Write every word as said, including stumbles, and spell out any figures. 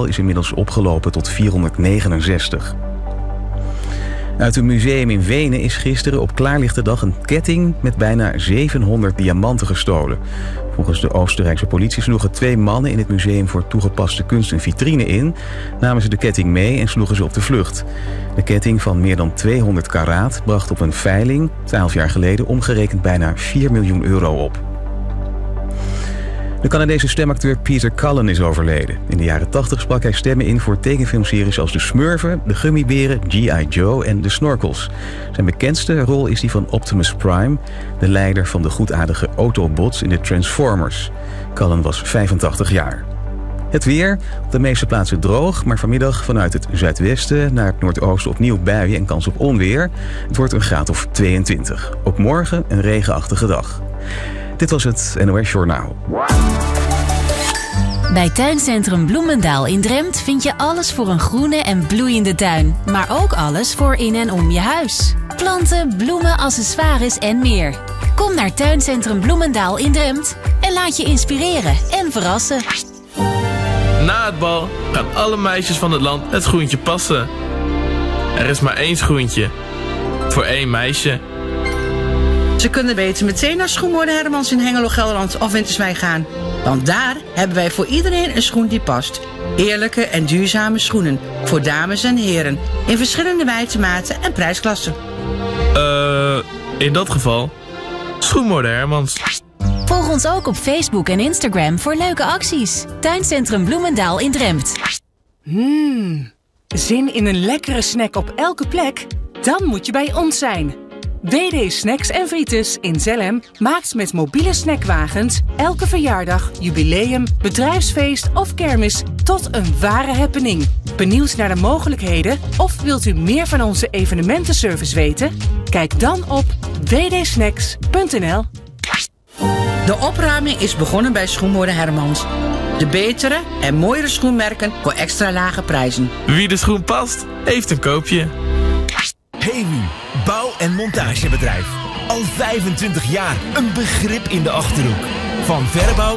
totaal is inmiddels opgelopen tot vierhonderdnegenenzestig. Uit een museum in Wenen is gisteren op klaarlichte dag een ketting met bijna zevenhonderd diamanten gestolen. Volgens de Oostenrijkse politie sloegen twee mannen in het museum voor toegepaste kunst een vitrine in, namen ze de ketting mee en sloegen ze op de vlucht. De ketting van meer dan tweehonderd karaat bracht op een veiling twaalf jaar geleden omgerekend bijna vier miljoen euro op. De Canadese stemacteur Peter Cullen is overleden. In de jaren tachtig sprak hij stemmen in voor tekenfilmseries als De Smurfen, De Gummiberen, G I. Joe en De Snorkels. Zijn bekendste rol is die van Optimus Prime, de leider van de goedaardige Autobots in de Transformers. Cullen was vijfentachtig jaar. Het weer, op de meeste plaatsen droog, maar vanmiddag vanuit het zuidwesten naar het noordoosten opnieuw buien en kans op onweer. Het wordt een graad of tweeëntwintig. Ook morgen een regenachtige dag. Dit was het N O S Journaal. Bij Tuincentrum Bloemendaal in Drempt vind je alles voor een groene en bloeiende tuin. Maar ook alles voor in en om je huis. Planten, bloemen, accessoires en meer. Kom naar Tuincentrum Bloemendaal in Drempt en laat je inspireren en verrassen. Na het bal gaan alle meisjes van het land het schoentje passen. Er is maar één schoentje. Voor één meisje. Ze kunnen beter meteen naar Schoenmode Hermans in Hengelo, Gelderland of Winterswijk gaan. Want daar hebben wij voor iedereen een schoen die past. Eerlijke en duurzame schoenen. Voor dames en heren. In verschillende wijte maten en prijsklassen. Eh, uh, in dat geval, Schoenmode Hermans. Volg ons ook op Facebook en Instagram voor leuke acties. Tuincentrum Bloemendaal in Drempt. Mmm, zin in een lekkere snack op elke plek? Dan moet je bij ons zijn. W D Snacks en Frites in Zelhem maakt met mobiele snackwagens elke verjaardag, jubileum, bedrijfsfeest of kermis tot een ware happening. Benieuwd naar de mogelijkheden of wilt u meer van onze evenementenservice weten? Kijk dan op w d snacks punt n l. De opruiming is begonnen bij Schoenmode Hermans. De betere en mooiere schoenmerken voor extra lage prijzen. Wie de schoen past, heeft een koopje. Hewu, bouw- en montagebedrijf. Al vijfentwintig jaar een begrip in de Achterhoek. Van verbouw